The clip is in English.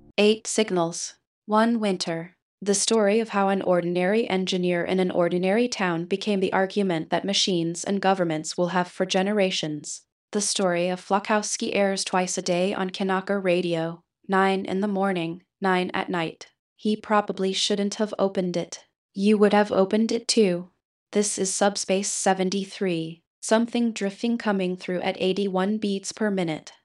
8 Signals. 1 Winter. The story of how an ordinary engineer in an ordinary town became the argument that machines and governments will have for generations. The story of Flakowski airs twice a day on Kanaka Radio, 9 in the morning, 9 at night. He probably shouldn't have opened it. You would have opened it too. This is Subspace 73, something drifting coming through at 81 beats per minute.